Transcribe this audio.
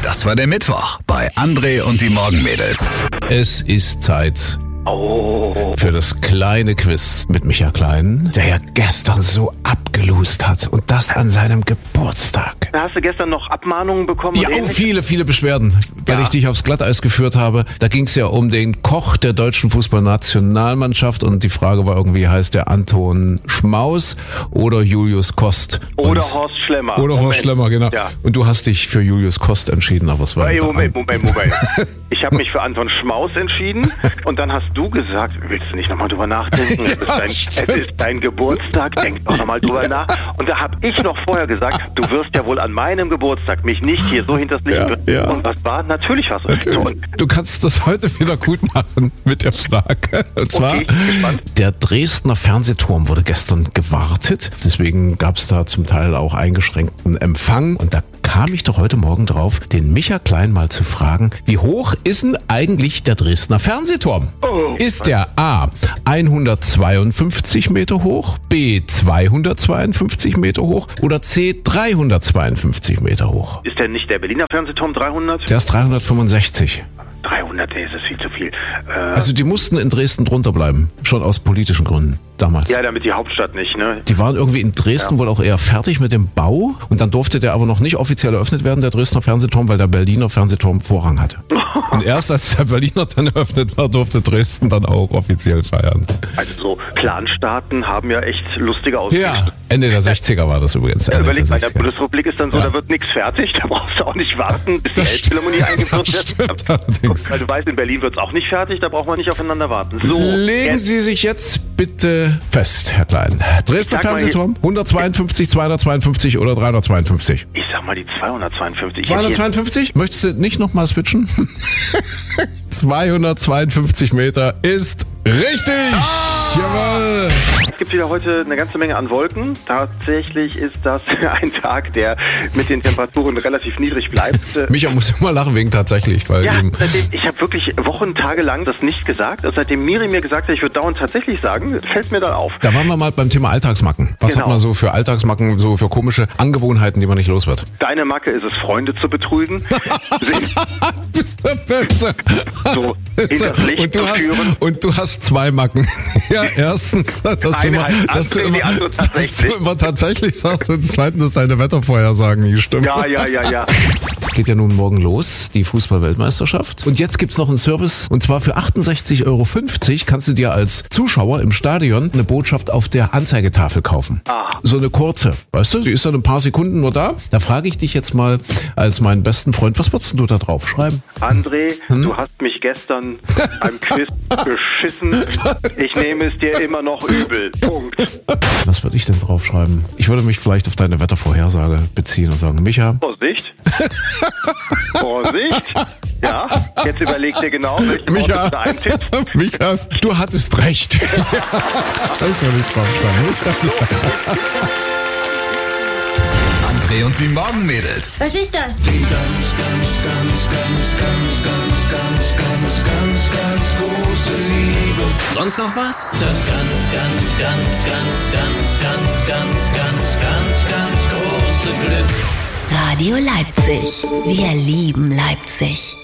Das war der Mittwoch bei André und die Morgenmädels. Es ist Zeit für das kleine Quiz mit Micha Klein, der ja gestern so abgelust hat und das an seinem Geburtstag. Hast du gestern noch Abmahnungen bekommen? Ja, viele Beschwerden, weil ich dich aufs Glatteis geführt habe. Da ging es ja um den Koch der deutschen Fußballnationalmannschaft und die Frage war irgendwie, heißt der Anton Schmaus oder Julius Kost? Oder Horst Schlemmer. Oder Horst Schlemmer, genau. Ja. Und du hast dich für Julius Kost entschieden, aber es war... Moment. Ich habe mich für Anton Schmaus entschieden und dann hast du gesagt, willst du nicht nochmal drüber nachdenken? Es ist dein Geburtstag, denk doch nochmal drüber nach. Und da habe ich noch vorher gesagt, du wirst ja wohl an meinem Geburtstag mich nicht hier so hinters Licht bringen. Ja. Und was war? Natürlich was. Natürlich. Du kannst das heute wieder gut machen mit der Frage. Und zwar, der Dresdner Fernsehturm wurde gestern gewartet. Deswegen gab es da zum Teil auch eingeschränkten Empfang. Und da kam ich doch heute Morgen drauf, den Micha Klein mal zu fragen, wie hoch ist denn eigentlich der Dresdner Fernsehturm? Ist der A 152 Meter hoch, B 252 Meter hoch oder C 352 Meter hoch? Ist der nicht der Berliner Fernsehturm 300? Der ist 365. 300, nee, das ist viel zu viel. Also die mussten in Dresden drunter bleiben, schon aus politischen Gründen damals. Ja, damit die Hauptstadt nicht, ne? Die waren irgendwie in Dresden wohl auch eher fertig mit dem Bau und dann durfte der aber noch nicht offiziell eröffnet werden, der Dresdner Fernsehturm, weil der Berliner Fernsehturm Vorrang hatte. Und erst als der Berliner dann eröffnet war, durfte Dresden dann auch offiziell feiern. Also so Clanstaaten haben ja echt lustige Ausrüstung. Ja, Ende der 60er war das übrigens. Ja, überleg mal, in der Bundesrepublik ist dann so, da wird nichts fertig, da brauchst du auch nicht warten, bis die Elbphilharmonie eingeführt wird. Weil du weißt, in Berlin wird es auch nicht fertig, da braucht man nicht aufeinander warten. So, legen Sie sich jetzt bitte fest, Herr Klein. Dresdner Fernsehturm, 152, 252 oder 352? Ich sag mal die 252. 252? Möchtest du nicht nochmal switchen? 252 Meter ist richtig! Jawohl! Es gibt wieder heute eine ganze Menge an Wolken. Tatsächlich ist das ein Tag, der mit den Temperaturen relativ niedrig bleibt. Micha muss immer lachen wegen tatsächlich, weil ich habe wirklich Wochen, Tage lang das nicht gesagt. Und seitdem Miri mir gesagt hat, ich würde dauernd tatsächlich sagen, fällt mir dann auf. Da waren wir mal beim Thema Alltagsmacken. Was hat man so für Alltagsmacken, so für komische Angewohnheiten, die man nicht los wird? Deine Macke ist es, Freunde zu betrügen. Bist du böse. So in das Licht zu führen. Und du hast zwei Macken. Ja, erstens, dass du immer tatsächlich sagst und zweitens, dass deine Wettervorhersagen nicht stimmen. Ja. Geht ja nun morgen los, die Fußball-Weltmeisterschaft. Und jetzt gibt's noch einen Service, und zwar für 68,50 Euro kannst du dir als Zuschauer im Stadion eine Botschaft auf der Anzeigetafel kaufen. So eine kurze, weißt du, die ist dann ein paar Sekunden nur da. Da frage ich dich jetzt mal als meinen besten Freund, was würdest du da drauf schreiben? André, du hast mich gestern beim Quiz beschissen. Ich nehme es dir immer noch übel. Punkt. Was würde ich denn drauf schreiben? Ich würde mich vielleicht auf deine Wettervorhersage beziehen und sagen, Micha. Vorsicht. Vorsicht. Ja, jetzt überleg dir genau, welche Worte du eintippst. Micha, du hattest recht. Das würde ich draufschreiben. André und die Morgenmädels. Was ist das? Die ganz große Liebe. Sonst noch was? Das ganz große Glück. Radio Leipzig. Wir lieben Leipzig.